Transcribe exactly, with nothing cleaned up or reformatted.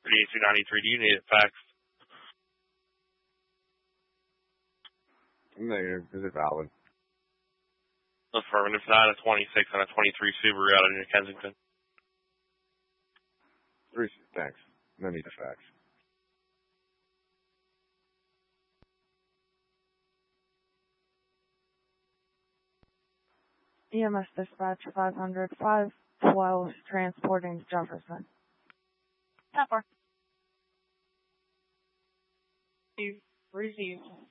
for the A two ninety-three. Do you need it faxed? Negative. Is it valid? Affirmative. Not a twenty-six and a twenty-three Subaru out of New Kensington. Three. Thanks. No need to fax. E M S dispatch five hundred five twelve transporting Jefferson. ten four. You received.